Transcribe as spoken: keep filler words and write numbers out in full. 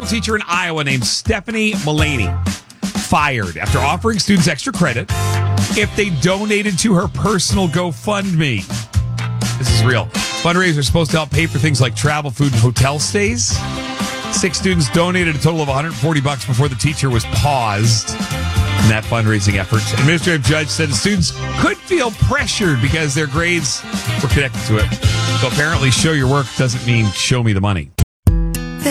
school teacher in Iowa named Stephanie Mullaney fired after offering students extra credit if they donated to her personal GoFundMe. This is real. Fundraisers are supposed to help pay for things like travel, food, and hotel stays. Six students donated a total of one hundred forty bucks before the teacher was paused in that fundraising effort. Administrative judge said the students could feel pressured because their grades were connected to it. So apparently show your work doesn't mean show me the money.